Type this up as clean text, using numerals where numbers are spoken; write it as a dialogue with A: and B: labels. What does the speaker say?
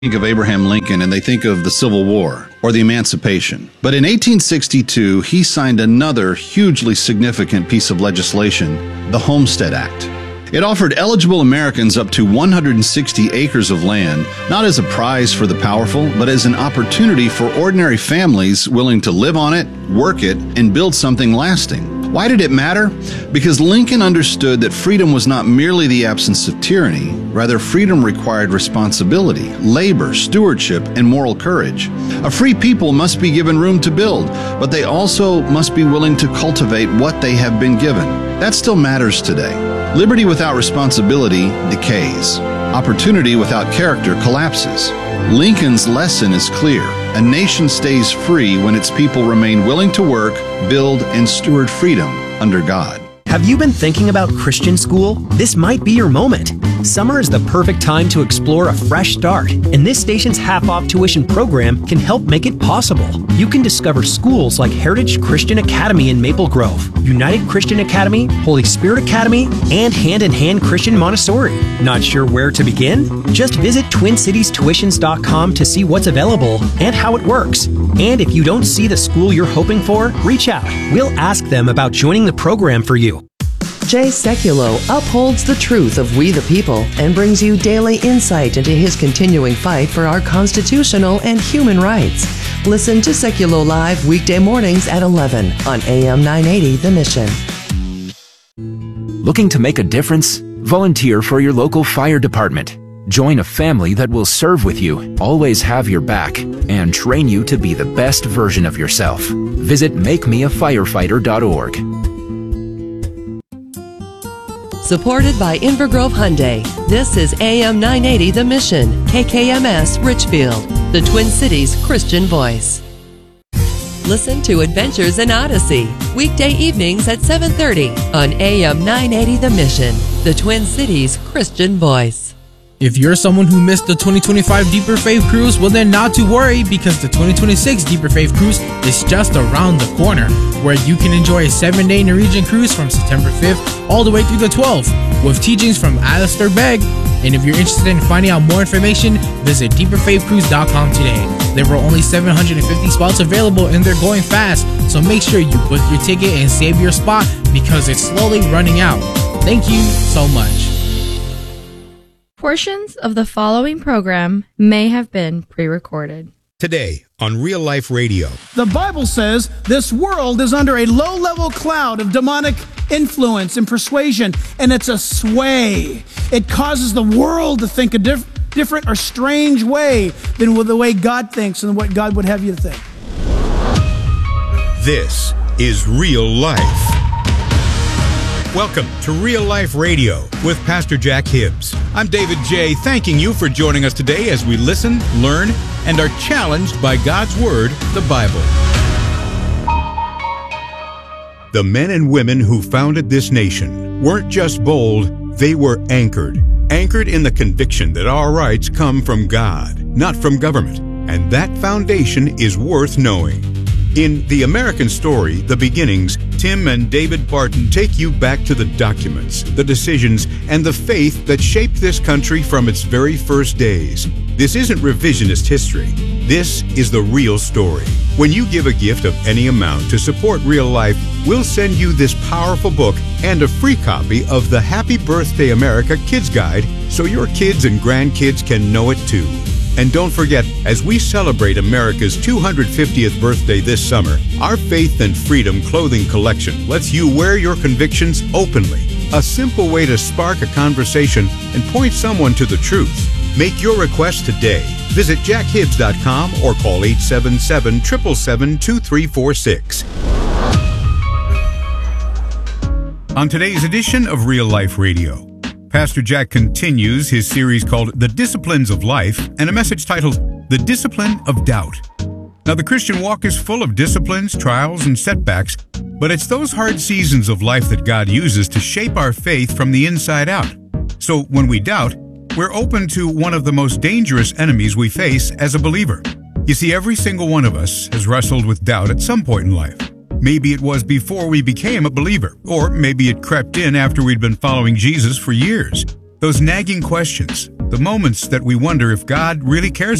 A: Think of Abraham Lincoln and they think of the Civil War or the Emancipation. But in 1862, he signed another hugely significant piece of legislation, the Homestead Act. It offered eligible Americans up to 160 acres of land, not as a prize for the powerful, but as an opportunity for ordinary families willing to live on it, work it, and build something lasting. Why did it matter? Because Lincoln understood that freedom was not merely the absence of tyranny. Rather, freedom required responsibility, labor, stewardship, and moral courage. A free people must be given room to build, but they also must be willing to cultivate what they have been given. That still matters today. Liberty without responsibility decays. Opportunity without character collapses. Lincoln's lesson is clear. A nation stays free when its people remain willing to work, build, and steward freedom under God.
B: Have you been thinking about Christian school? This might be your moment. Summer is the perfect time to explore a fresh start, and this station's half-off tuition program can help make it possible. You can discover schools like Heritage Christian Academy in Maple Grove, United Christian Academy, Holy Spirit Academy, and Hand in Hand Christian Montessori. Not sure where to begin? Just visit TwinCitiesTuitions.com to see what's available and how it works. And if you don't see the school you're hoping for, reach out. We'll ask them about joining the program for you.
C: Jay Sekulow upholds the truth of we the people and brings you daily insight into his continuing fight for our constitutional and human rights. Listen to Sekulow Live weekday mornings at 11 on AM 980 The Mission.
D: Looking to make a difference? Volunteer for your local fire department. Join a family that will serve with you, always have your back, and train you to be the best version of yourself. Visit makemeafirefighter.org.
C: Supported by Invergrove Hyundai, this is AM 980 The Mission, KKMS Richfield, the Twin Cities Christian voice. Listen to Adventures in Odyssey, weekday evenings at 7:30 on AM 980 The Mission, the Twin Cities Christian voice.
E: If you're someone who missed the 2025 Deeper Faith Cruise, well then not to worry, because the 2026 Deeper Faith Cruise is just around the corner, where you can enjoy a 7-day Norwegian cruise from September 5th all the way through the 12th, with teachings from Alistair Begg. And if you're interested in finding out more information, visit deeperfaithcruise.com today. There were only 750 spots available and they're going fast, so make sure you book your ticket and save your spot because it's slowly running out. Thank you so much.
F: Portions of the following program may have been pre-recorded.
G: Today on Real Life Radio.
H: The Bible says this world is under a low-level cloud of demonic influence and persuasion, and it's a sway. It causes the world to think a different or strange way than the way God thinks and what God would have you to think.
G: This is Real Life. Welcome to Real Life Radio with Pastor Jack Hibbs. I'm David J., thanking you for joining us today as we listen, learn, and are challenged by God's Word, the Bible. The men and women who founded this nation weren't just bold, they were anchored. Anchored in the conviction that our rights come from God, not from government. And that foundation is worth knowing. In The American Story, The Beginnings, Tim and David Barton take you back to the documents, the decisions, and the faith that shaped this country from its very first days. This isn't revisionist history. This is the real story. When you give a gift of any amount to support Real Life, we'll send you this powerful book and a free copy of the Happy Birthday America Kids Guide so your kids and grandkids can know it too. And don't forget, as we celebrate America's 250th birthday this summer, our Faith and Freedom clothing collection lets you wear your convictions openly. A simple way to spark a conversation and point someone to the truth. Make your request today. Visit jackhibbs.com or call 877-777-2346. On today's edition of Real Life Radio, Pastor Jack continues his series called The Disciplines of Life and a message titled The Discipline of Doubt. Now, the Christian walk is full of disciplines, trials, and setbacks, but it's those hard seasons of life that God uses to shape our faith from the inside out. So when we doubt, we're open to one of the most dangerous enemies we face as a believer. You see, every single one of us has wrestled with doubt at some point in life. Maybe it was before we became a believer, or maybe it crept in after we'd been following Jesus for years. Those nagging questions, the moments that we wonder if God really cares